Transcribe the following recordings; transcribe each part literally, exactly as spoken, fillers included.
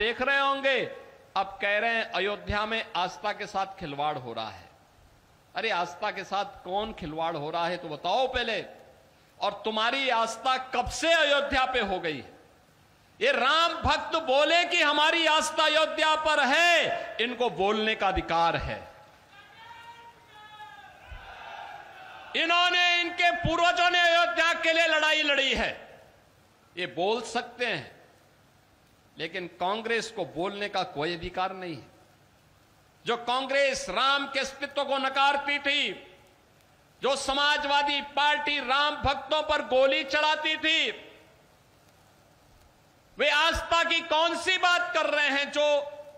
देख रहे होंगे, अब कह रहे हैं अयोध्या में आस्था के साथ खिलवाड़ हो रहा है। अरे आस्था के साथ कौन खिलवाड़ हो रहा है तो बताओ पहले। और तुम्हारी आस्था कब से अयोध्या पे हो गई है? ये राम भक्त बोले कि हमारी आस्था अयोध्या पर है, इनको बोलने का अधिकार है। इन्होंने, इनके पूर्वजों ने अयोध्या के लिए लड़ाई लड़ी है, ये बोल सकते हैं, लेकिन कांग्रेस को बोलने का कोई अधिकार नहीं है। जो कांग्रेस राम के अस्तित्व को नकारती थी, जो समाजवादी पार्टी राम भक्तों पर गोली चलाती थी, वे आस्था की कौन सी बात कर रहे हैं? जो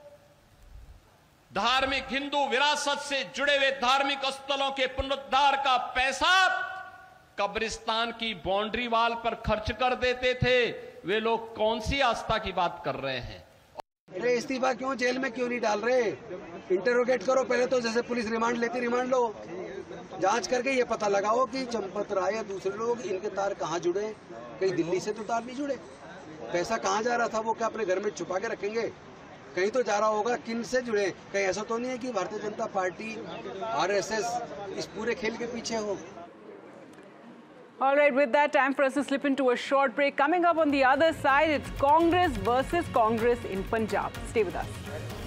धार्मिक हिंदू विरासत से जुड़े हुए धार्मिक स्थलों के पुनरुद्धार का पैसा कब्रिस्तान की बाउंड्री वाल पर खर्च कर देते थे, वे लोग कौन सी आस्था की बात कर रहे हैं? अरे इस्तीफा क्यों, जेल में क्यों नहीं डाल रहे? इंटरोगेट करो पहले तो, जैसे पुलिस रिमांड लेती, रिमांड लो, जांच करके ये पता लगाओ कि चंपत राय या दूसरे लोग, इनके तार कहाँ जुड़े। कहीं दिल्ली से तो तार नहीं जुड़े। पैसा कहाँ जा रहा था, वो क्या अपने घर में छुपा के रखेंगे? कहीं तो जा रहा होगा। किन से जुड़े? कहीं ऐसा तो नहीं है कि भारतीय जनता पार्टी, आरएसएस इस पूरे खेल के पीछे हो। All right, with that, time for us to slip into a short break. Coming up on the other side, it's Congress versus Congress in Punjab. Stay with us.